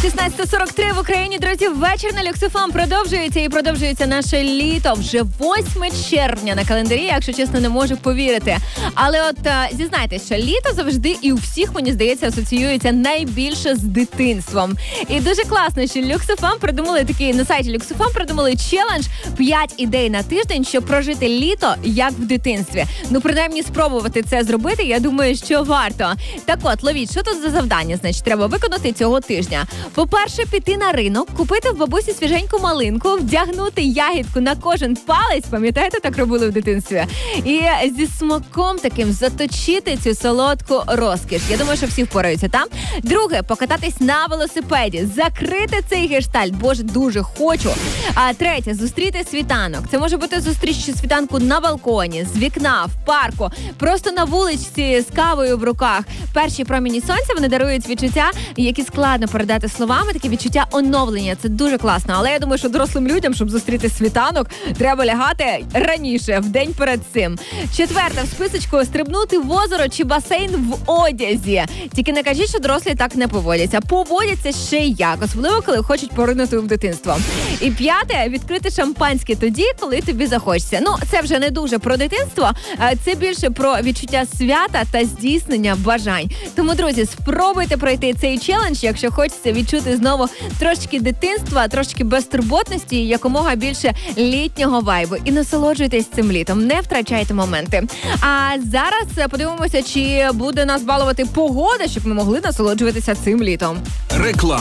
16:43 в Україні, друзі, вечір на Люкс ФМ продовжується і продовжується наше літо. Вже 8 червня на календарі, якщо чесно, не можу повірити. Але от зізнайтесь, що літо завжди і у всіх, мені здається, асоціюється найбільше з дитинством. І дуже класно, що Люкс ФМ придумали такий, на сайті Люкс ФМ придумали челендж 5 ідей на тиждень, щоб прожити літо як в дитинстві. Ну, принаймні, спробувати це зробити, я думаю, що варто. Так от, ловіть, що тут за завдання, значить, треба виконати цього тижня. По-перше, піти на ринок, купити в бабусі свіженьку малинку, вдягнути ягідку на кожен палець, пам'ятаєте, так робили в дитинстві? І зі смаком таким заточити цю солодку розкіш. Я думаю, що всі впораються там. Друге, покататись на велосипеді, закрити цей гештальт, боже, дуже хочу. А третє, зустріти світанок. Це може бути зустріч світанку на балконі, з вікна, в парку, просто на вуличці з кавою в руках. Перші промені сонця, вони дарують відчуття, які складно передати словами, таке відчуття оновлення. Це дуже класно. Але я думаю, що дорослим людям, щоб зустріти світанок, треба лягати раніше, в день перед цим. Четверте, в списочку стрибнути в озеро чи басейн в одязі. Тільки не кажіть, що дорослі так не поводяться. Поводяться ще як, особливо, коли хочуть поринути в дитинство. І п'яте, відкрити шампанське тоді, коли тобі захочеться. Ну, це вже не дуже про дитинство, це більше про відчуття свята та здійснення бажань. Тому, друзі, спробуйте пройти цей челендж, якщо хочеться відчути знову трошки дитинства, трошки безтурботності і якомога більше літнього вайбу. І насолоджуйтесь цим літом, не втрачайте моменти. А зараз подивимося, чи буде нас балувати погода, щоб ми могли насолоджуватися цим літом. Реклама.